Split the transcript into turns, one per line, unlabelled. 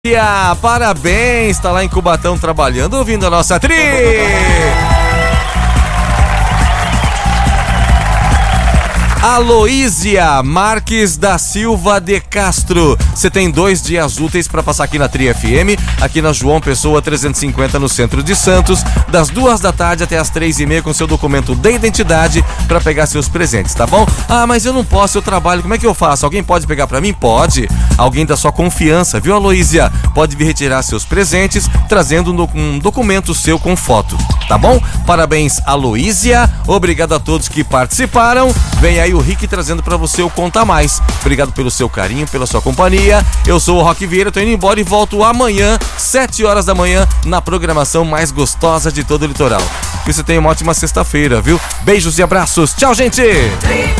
Parabéns, tá lá em Cubatão trabalhando, ouvindo a nossa tri. Aloísia Marques da Silva de Castro. Você tem 2 dias úteis para passar aqui na Tri FM, aqui na João Pessoa 350, no centro de Santos, das 2 da tarde até as 3h30, com seu documento de identidade para pegar seus presentes, tá bom? Ah, mas eu não posso, eu trabalho, como é que eu faço? Alguém pode pegar para mim? Pode. Alguém da sua confiança, viu, Aloísia? Pode vir retirar seus presentes, trazendo um documento seu com foto, tá bom? Parabéns, Aloísia. Obrigado a todos que participaram. Vem aí o Rick trazendo pra você o Conta Mais. Obrigado pelo seu carinho, pela sua companhia. Eu sou o Rock Vieira, tô indo embora e volto amanhã, 7 horas da manhã, na programação mais gostosa de todo o litoral. Que você tenha uma ótima sexta-feira, viu? Beijos e abraços. Tchau, gente!